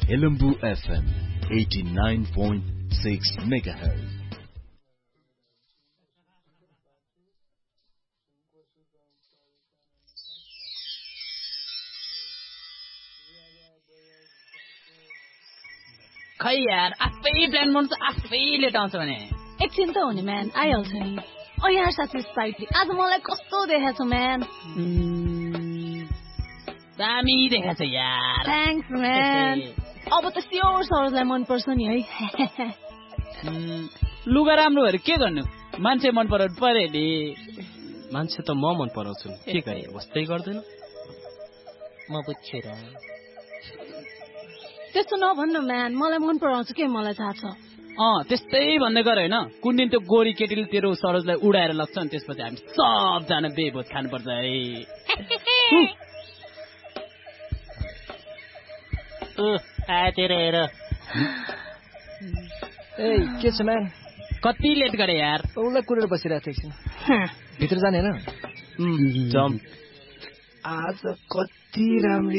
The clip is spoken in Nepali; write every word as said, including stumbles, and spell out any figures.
Helambu F M eighty-nine point six megahertz. खै यार आफै प्लान बनाउँछ आफै लेट आउँछ भने एकछिन त हो नि म्यान आइहाल्छ नि ओ यार साथी साइड आज मलाई कस्तो देखाछ म्यान दामी देखाछ यार थ्याङ्क्स म्यान अब त स्योर सरलाई मन पर्छ नि है लुगा राम्रो भएर के गर्नु मान्छे मन पराउनु पर्यो नि मान्छे त म मन पराउँछु के गरे वस्तै गर्दैन म बुझ्छु र त्यस्तो नभन्नु म्यान मलाई मन पराउँछ के मलाई थाहा छ अँ त्यस्तै भन्दै गर होइन कुन दिन त्यो गोरी केटीले तेरो सरोजलाई उडाएर लग्छ अनि त्यसपछि हामी सबजना बेभोज खानुपर्छ है आएर हेर ए के छ म्यान कति लेट गरे यार उसलाई कुरेर बसिरहेको थिएँ भित्र जाने होइन जम आज कति राम्रो